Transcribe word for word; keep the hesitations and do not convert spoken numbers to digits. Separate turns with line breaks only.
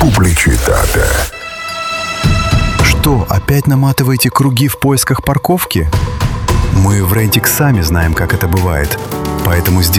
Публичитата. Что, опять наматываете круги в поисках парковки? Мы в Rentix сами знаем, как это бывает. Поэтому сделаем